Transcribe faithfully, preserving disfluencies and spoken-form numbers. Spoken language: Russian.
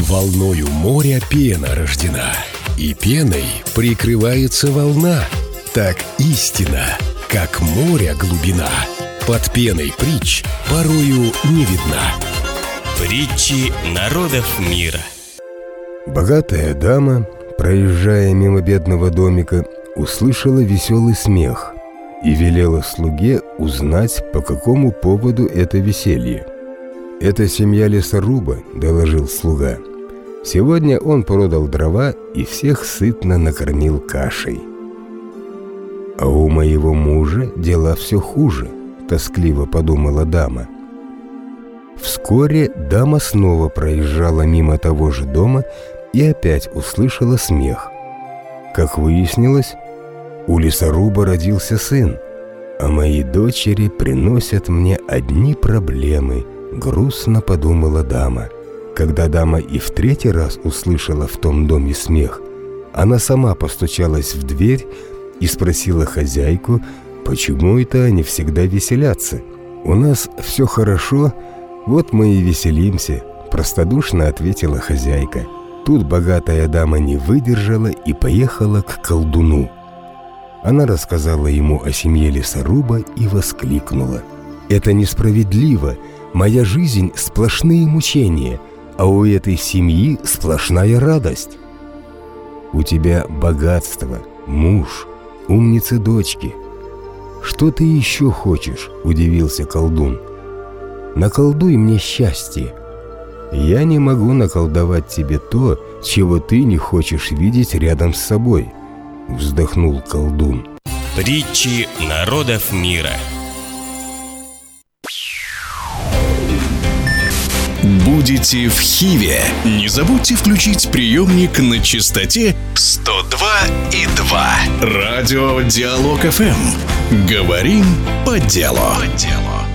Волною моря пена рождена, и пеной прикрывается волна. Так истина, как моря глубина, под пеной притч порою не видна. Притчи народов мира. Богатая дама, проезжая мимо бедного домика, услышала веселый смех и велела слуге узнать, по какому поводу это веселье. «Это семья лесоруба», — доложил слуга. «Сегодня он продал дрова и всех сытно накормил кашей». «А у моего мужа дела все хуже», — тоскливо подумала дама. Вскоре дама снова проезжала мимо того же дома и опять услышала смех. Как выяснилось, у лесоруба родился сын, а мои дочери приносят мне одни проблемы, грустно подумала дама. Когда дама и в третий раз услышала в том доме смех, она сама постучалась в дверь и спросила хозяйку, почему это они всегда веселятся. «У нас все хорошо, вот мы и веселимся», – простодушно ответила хозяйка. Тут богатая дама не выдержала и поехала к колдуну. Она рассказала ему о семье лесоруба и воскликнула: «Это несправедливо, моя жизнь – сплошные мучения, а у этой семьи сплошная радость». «У тебя богатство, муж, умницы дочки. Что ты еще хочешь?» – удивился колдун. «Наколдуй мне счастье». «Я не могу наколдовать тебе то, чего ты не хочешь видеть рядом с собой», — вздохнул колдун. Притчи народов мира. Будете в Хиве? Не забудьте включить приемник на частоте сто два и два. Радио Диалог эф эм. Говорим по делу. По делу.